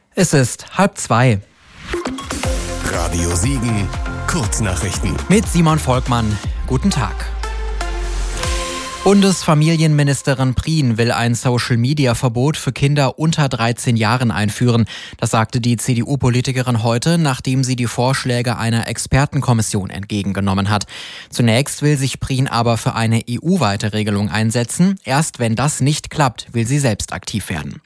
Es ist 1:30. Radio Siegen, Kurznachrichten. Mit Simon Volkmann. Guten Tag. Bundesfamilienministerin Prien will ein Social-Media-Verbot für Kinder unter 13 Jahren einführen. Das sagte die CDU-Politikerin heute, nachdem sie die Vorschläge einer Expertenkommission entgegengenommen hat. Zunächst will sich Prien aber für eine EU-weite Regelung einsetzen. Erst wenn das nicht klappt, will sie selbst aktiv werden.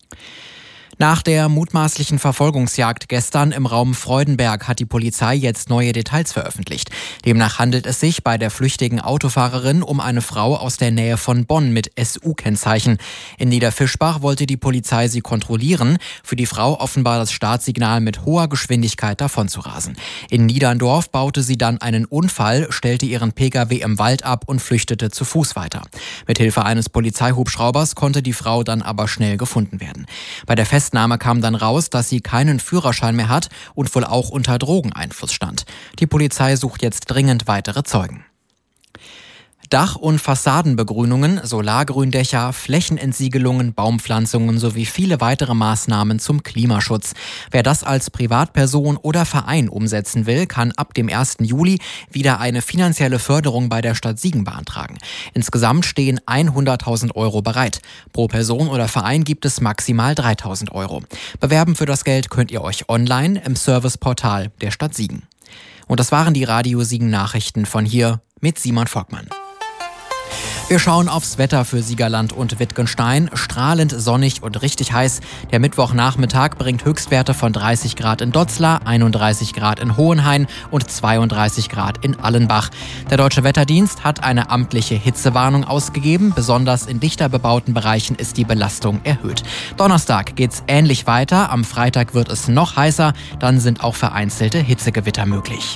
Nach der mutmaßlichen Verfolgungsjagd gestern im Raum Freudenberg hat die Polizei jetzt neue Details veröffentlicht. Demnach handelt es sich bei der flüchtigen Autofahrerin um eine Frau aus der Nähe von Bonn mit SU-Kennzeichen. In Niederfischbach wollte die Polizei sie kontrollieren. Für die Frau offenbar das Startsignal, mit hoher Geschwindigkeit davonzurasen. In Niederndorf baute sie dann einen Unfall, stellte ihren Pkw im Wald ab und flüchtete zu Fuß weiter. Mithilfe eines Polizeihubschraubers konnte die Frau dann aber schnell gefunden werden. Bei der Festnahme kam dann raus, dass sie keinen Führerschein mehr hat und wohl auch unter Drogeneinfluss stand. Die Polizei sucht jetzt dringend weitere Zeugen. Dach- und Fassadenbegrünungen, Solargründächer, Flächenentsiegelungen, Baumpflanzungen sowie viele weitere Maßnahmen zum Klimaschutz. Wer das als Privatperson oder Verein umsetzen will, kann ab dem 1. Juli wieder eine finanzielle Förderung bei der Stadt Siegen beantragen. Insgesamt stehen 100.000 Euro bereit. Pro Person oder Verein gibt es maximal 3.000 Euro. Bewerben für das Geld könnt ihr euch online im Serviceportal der Stadt Siegen. Und das waren die Radio Siegen Nachrichten von hier mit Simon Volkmann. Wir schauen aufs Wetter für Siegerland und Wittgenstein. Strahlend sonnig und richtig heiß. Der Mittwochnachmittag bringt Höchstwerte von 30 Grad in Dotzlar, 31 Grad in Hohenhain und 32 Grad in Allenbach. Der Deutsche Wetterdienst hat eine amtliche Hitzewarnung ausgegeben. Besonders in dichter bebauten Bereichen ist die Belastung erhöht. Donnerstag geht's ähnlich weiter. Am Freitag wird es noch heißer. Dann sind auch vereinzelte Hitzegewitter möglich.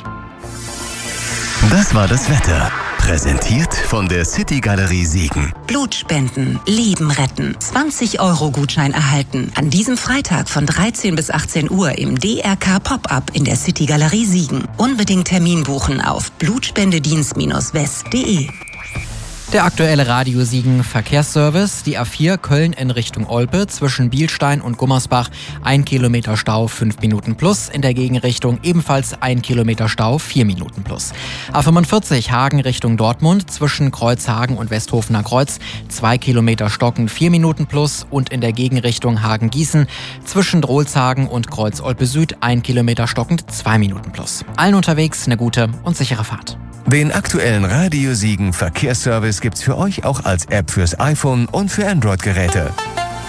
Das war das Wetter. Präsentiert von der City Galerie Siegen. Blutspenden, Leben retten. 20-Euro-Gutschein erhalten. An diesem Freitag von 13 bis 18 Uhr im DRK Pop-Up in der City Galerie Siegen. Unbedingt Termin buchen auf blutspendedienst-west.de. Der aktuelle Radio Siegen Verkehrsservice, die A4 Köln in Richtung Olpe zwischen Bielstein und Gummersbach, 1 Kilometer Stau 5 Minuten plus, in der Gegenrichtung ebenfalls 1 Kilometer Stau 4 Minuten plus. A45 Hagen Richtung Dortmund zwischen Kreuzhagen und Westhofener Kreuz, 2 Kilometer Stocken 4 Minuten plus und in der Gegenrichtung Hagen-Gießen zwischen Drolshagen und Kreuz-Olpe Süd 1 Kilometer stockend 2 Minuten plus. Allen unterwegs eine gute und sichere Fahrt. Den aktuellen Radio Siegen Verkehrsservice gibt's für euch auch als App fürs iPhone und für Android-Geräte.